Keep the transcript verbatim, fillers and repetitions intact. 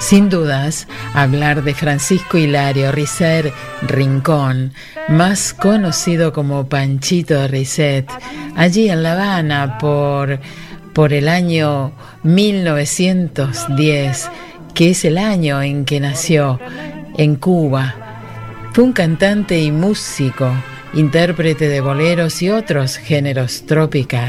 Sin dudas, hablar de Francisco Hilario Risset Rincón, más conocido como Panchito Risset, allí en La Habana por, por el año mil novecientos diez, que es el año en que nació en Cuba. Fue un cantante y músico, intérprete de boleros y otros géneros tropicales.